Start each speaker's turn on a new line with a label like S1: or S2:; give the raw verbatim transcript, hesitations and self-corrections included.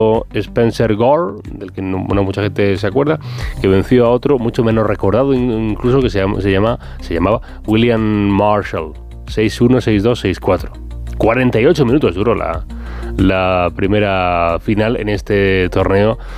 S1: Spencer Gore, del que no, no mucha gente se acuerda, que venció a otro mucho menos recordado incluso, que se, llama, se, llama, se llamaba William Marshall, seis uno, seis dos, seis cuatro. cuarenta y ocho minutos duró la, la primera final en este torneo